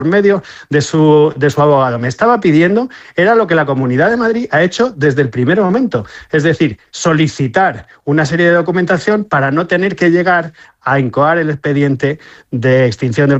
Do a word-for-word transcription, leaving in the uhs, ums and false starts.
medio de su, de su abogado. Me estaba pidiendo, era lo que la Comunidad de Madrid ha hecho desde el primer momento, es decir, solicitar una serie de documentación para no tener que llegar a incoar el expediente de extinción del